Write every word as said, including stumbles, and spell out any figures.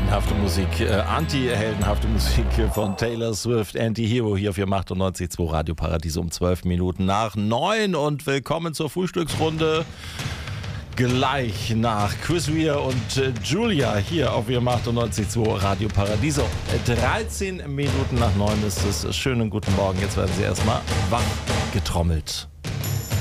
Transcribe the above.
heldenhafte Musik, äh, anti-heldenhafte Musik von Taylor Swift, Anti-Hero hier auf Ihrem achtundneunzig Komma zwei Radio Paradies um zwölf Minuten nach neun und willkommen zur Frühstücksrunde. Gleich nach Chris Rea und äh, Julia hier auf Ihrem achtundneunzig Komma zwei Radio Paradiso. dreizehn Minuten nach neun ist es. Schönen guten Morgen. Jetzt werden Sie erstmal wach getrommelt.